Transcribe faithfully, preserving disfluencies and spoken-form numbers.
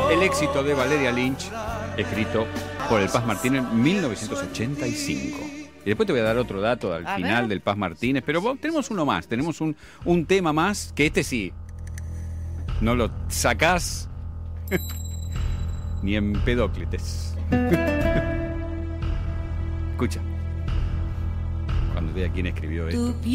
El éxito de Valeria Lynch, escrito por el Paz Martínez en mil novecientos ochenta y cinco. Y después te voy a dar otro dato al A final ver. del Paz Martínez, pero vos, tenemos uno más, tenemos un, un tema más, que este sí, no lo sacás ni en Pedóclites. Escucha, cuando vea quién escribió esto.